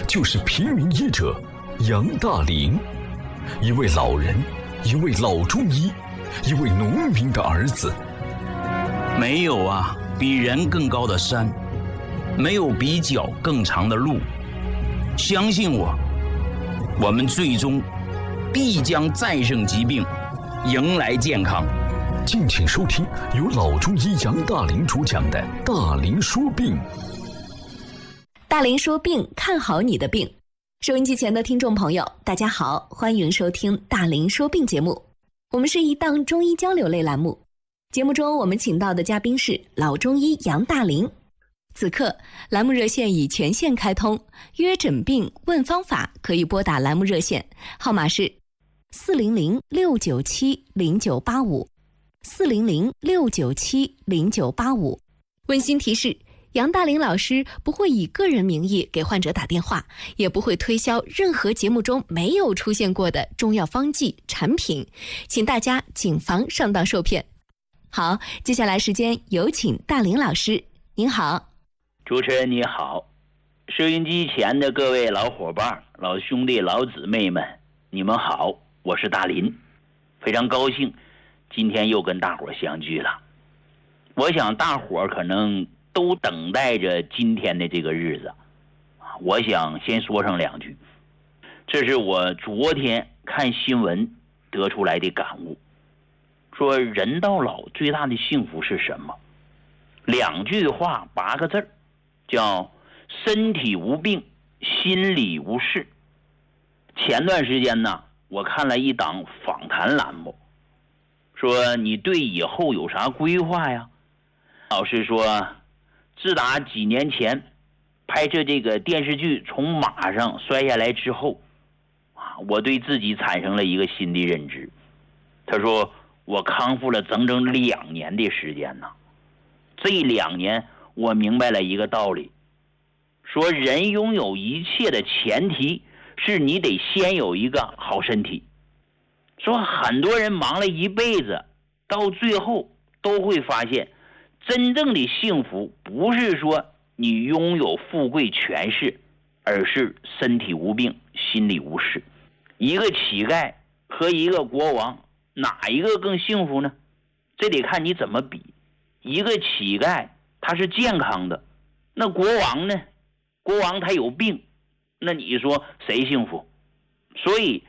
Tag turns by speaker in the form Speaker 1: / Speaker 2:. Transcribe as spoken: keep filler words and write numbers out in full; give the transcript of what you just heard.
Speaker 1: 就是平民医者杨大林，一位老人，一位老中医，一位农民的儿子。
Speaker 2: 没有啊，比人更高的山，没有比脚更长的路。相信我，我们最终必将战胜疾病，迎来健康。
Speaker 1: 敬请收听由老中医杨大林主讲的《大林说病》。
Speaker 3: 大林说病，看好你的病。收音机前的听众朋友，大家好，欢迎收听《大林说病》节目。我们是一档中医交流类栏目，节目中我们请到的嘉宾是老中医杨大林。此刻栏目热线已全线开通，约诊病问方法可以拨打栏目热线，号码是四零零六九七零九八五，四零零六九七零九八五。温馨提示，杨大林老师不会以个人名义给患者打电话，也不会推销任何节目中没有出现过的中药方剂产品，请大家谨防上当受骗。好，接下来时间有请大林老师。您好。
Speaker 4: 主持人你好，收音机前的各位老伙伴、老兄弟、老姊妹们，你们好，我是大林，非常高兴今天又跟大伙相聚了。我想大伙可能都等待着今天的这个日子，我想先说上两句。这是我昨天看新闻得出来的感悟，说人到老最大的幸福是什么？两句话，八个字，叫身体无病，心理无事。前段时间呢，我看了一档访谈栏目，说你对以后有啥规划呀？老师说，自打几年前拍摄这个电视剧从马上摔下来之后，我对自己产生了一个新的认知。他说我康复了整整两年的时间呢，这两年我明白了一个道理，说人拥有一切的前提是你得先有一个好身体。说很多人忙了一辈子，到最后都会发现，真正的幸福不是说你拥有富贵权势，而是身体无病，心理无事。一个乞丐和一个国王，哪一个更幸福呢？这得看你怎么比。一个乞丐他是健康的，那国王呢？国王他有病，那你说谁幸福？所以